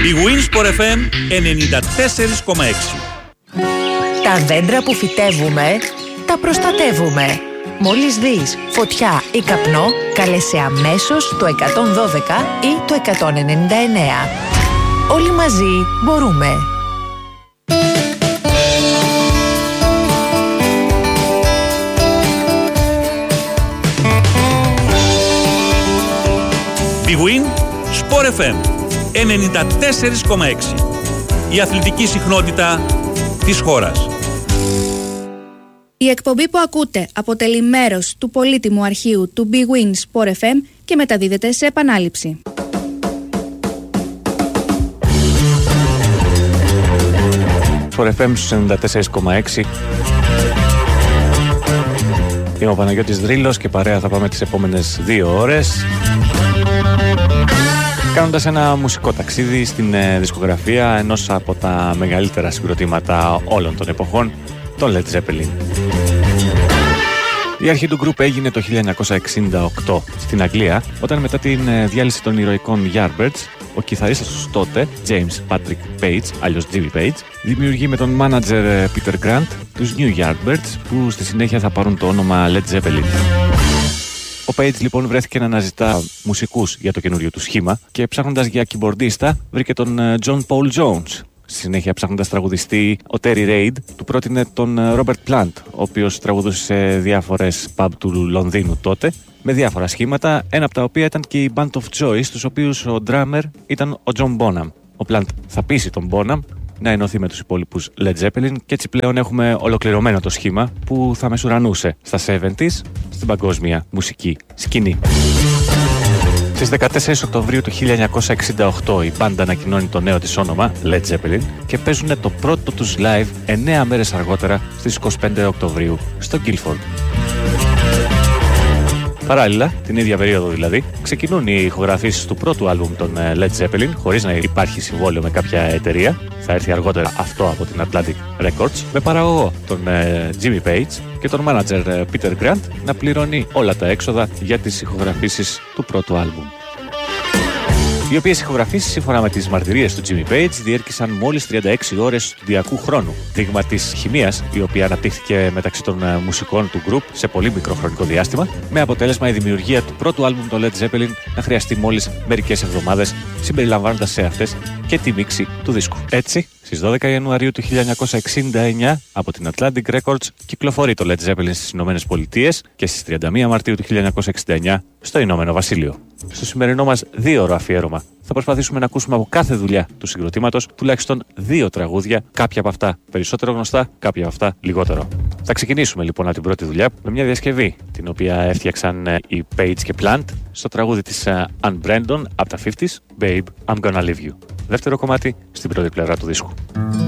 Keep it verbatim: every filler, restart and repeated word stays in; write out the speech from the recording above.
Η Winsport εφ εμ ενενήντα τέσσερα κόμμα έξι. Τα δέντρα που φυτεύουμε, τα προστατεύουμε. Μόλις δεις φωτιά ή καπνό, κάλεσε αμέσως το εκατόν δώδεκα ή το εκατόν ενενήντα εννέα. Όλοι μαζί μπορούμε. Big Win Sport εφ εμ ενενήντα τέσσερα κόμμα έξι. Η αθλητική συχνότητα της χώρας. Η εκπομπή που ακούτε αποτελεί μέρος του πολύτιμου αρχείου του Big Win Sport εφ εμ και μεταδίδεται σε επανάληψη. Sport εφ εμ στους ενενήντα τέσσερα κόμμα έξι. Είμαι ο Παναγιώτης Δρύλος και παρέα θα πάμε τις επόμενες δύο ώρες, κάνοντας ένα μουσικό ταξίδι στην δισκογραφία ενός από τα μεγαλύτερα συγκροτήματα όλων των εποχών, τον Led Zeppelin. Η αρχή του γκρουπ έγινε το χίλια εννιακόσια εξήντα οκτώ στην Αγγλία, όταν μετά την διάλυση των ηρωικών Yardbirds, ο κιθαρίστας τους τότε, James Patrick Page, αλλιώς Jimmy Page, δημιουργεί με τον μάνατζερ Peter Grant τους New Yardbirds, που στη συνέχεια θα πάρουν το όνομα Led Zeppelin. Ο Page λοιπόν βρέθηκε να αναζητά μουσικούς για το καινούριο του σχήμα και ψάχνοντας για κιμπορντίστα βρήκε τον John Paul Jones. Στη συνέχεια, ψάχνοντας τραγουδιστή, ο Terry Reid του πρότεινε τον Robert Plant, ο οποίος τραγουδούσε σε διάφορες pub του Λονδίνου τότε, με διάφορα σχήματα, ένα από τα οποία ήταν και η Band of Joy, στους οποίους ο drummer ήταν ο John Bonham. Ο Plant θα πείσει τον Bonham να ενωθεί με τους υπόλοιπους Led Zeppelin και έτσι πλέον έχουμε ολοκληρωμένο το σχήμα που θα μεσουρανούσε στα εβδομήντα στην παγκόσμια μουσική σκηνή. Στις δεκατέσσερις Οκτωβρίου του χίλια εννιακόσια εξήντα οκτώ η μπάντα ανακοινώνει το νέο της όνομα, Led Zeppelin, και παίζουν το πρώτο τους live εννέα μέρες αργότερα στις είκοσι πέντε Οκτωβρίου στο Guildford. Παράλληλα, την ίδια περίοδο δηλαδή, ξεκινούν οι ηχογραφήσεις του πρώτου άλμπουμ των Led Zeppelin, χωρίς να υπάρχει συμβόλαιο με κάποια εταιρεία. Θα έρθει αργότερα αυτό από την Atlantic Records, με παραγωγό τον Jimmy Page και τον manager Peter Grant να πληρώνει όλα τα έξοδα για τις ηχογραφήσεις του πρώτου άλμπουμ. Οι οποίες ηχογραφήσεις, σύμφωνα με τις μαρτυρίες του Jimmy Page, διέρχησαν μόλις τριάντα έξι ώρες στουδιακού χρόνου. Δείγμα της χημείας, η οποία αναπτύχθηκε μεταξύ των μουσικών του group σε πολύ μικρό χρονικό διάστημα, με αποτέλεσμα η δημιουργία του πρώτου άλμπουμ των Led Zeppelin να χρειαστεί μόλις μερικές εβδομάδες, συμπεριλαμβάνοντας σε αυτές και τη μίξη του δίσκου. Έτσι, στις δώδεκα Ιανουαρίου του χίλια εννιακόσια εξήντα εννέα, από την Atlantic Records, κυκλοφορεί το Led Zeppelin στις Ηνωμένες Πολιτείες και στις τριάντα μία Μαρτίου του χίλια εννιακόσια εξήντα εννέα στο Ηνωμένο Βασίλειο. Στο σημερινό μας δύο ώρο αφιέρωμα θα προσπαθήσουμε να ακούσουμε από κάθε δουλειά του συγκροτήματος τουλάχιστον δύο τραγούδια, κάποια από αυτά περισσότερο γνωστά, κάποια από αυτά λιγότερο. Θα ξεκινήσουμε λοιπόν από την πρώτη δουλειά με μια διασκευή την οποία έφτιαξαν οι Page και Plant στο τραγούδι της Anne Brandon από τα πενήντα, Babe, I'm Gonna Leave You. Δεύτερο κομμάτι στην πρώτη πλευρά του δίσκου.